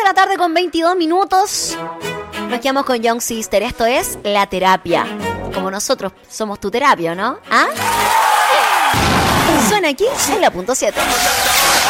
la tarde con 22 minutos. Nos quedamos con Young Sister. Esto es La Terapia. Como nosotros somos tu terapia, ¿no? ¿Ah? Suena aquí en la punto 7.